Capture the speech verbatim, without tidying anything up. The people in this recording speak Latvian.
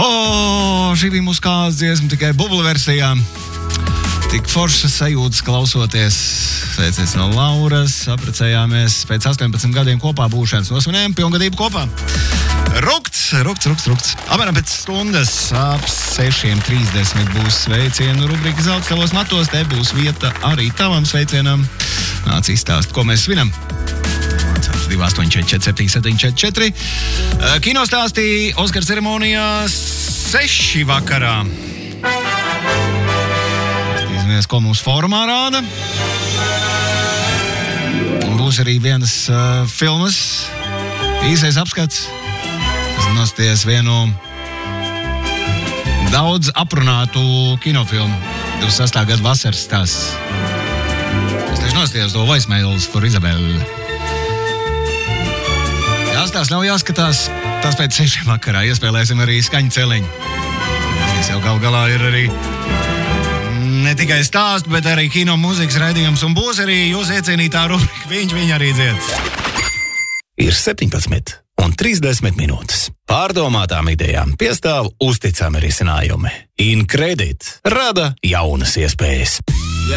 O, šī bija mūsu kāds dziesma tikai bubla versijā. Tik foršas sajūtas klausoties. Sveiciens no Lauras, apprecējāmies pēc astoņpadsmit gadiem kopā būšanas, nosvinējām pilngadību kopā. Rukts, rukts, rukts, rukts. Apmēram pēc stundas ap sešiem trīsdesmit būs sveicienu rubrika Zelta savos matos. Te būs vieta arī tavam sveicienam. Nāc izstāst, ko mēs svinam. divi astoņi četri četri septiņi septiņi četri četri. Kinostāstī Oskara ceremonijā seši vakarā. Skatīsimies, ko mums formā rāda. Un būs arī vienas uh, filmas īsais apskats. Tas nostājas vienu daudz aprunātu kinofilmu. divdesmit sestā gada vasaras stāsts. Es tieši nostājos to Voicemails for Isabelle. Jāstās nav jāskatās, tas pēc sešiem vakarā iespēlēsim arī skaņu celiņu. Tas jau gal galā ir arī ne tikai stāstu, bet arī kino mūzikas raidījums un būs arī jūs iecienītā rubrika Viņš viņa arī dzied. Ir septiņpadsmit un trīsdesmit minūtes. Pārdomātām idejām piestāv uzticami risinājumi. InCredit rada jaunas iespējas.